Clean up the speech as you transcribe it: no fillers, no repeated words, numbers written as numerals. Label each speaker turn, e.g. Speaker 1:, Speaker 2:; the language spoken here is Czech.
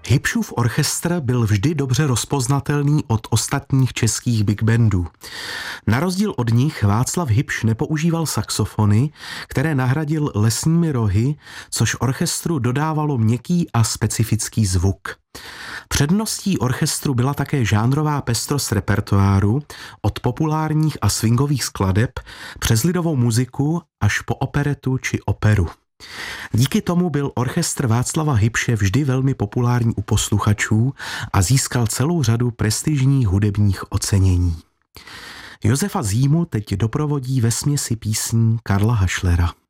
Speaker 1: Hipšův orchestr byl vždy dobře rozpoznatelný od ostatních českých big bandů. Na rozdíl od nich Václav Hipš nepoužíval saxofony, které nahradil lesními rohy, což orchestru dodávalo měkký a specifický zvuk. Předností orchestru byla také žánrová pestrost repertoáru, od populárních a swingových skladeb přes lidovou muziku až po operetu či operu. Díky tomu byl orchestr Václava Hipše vždy velmi populární u posluchačů a získal celou řadu prestižních hudebních ocenění. Josefa Zímu teď doprovodí vesměsi písní Karla Hašlera.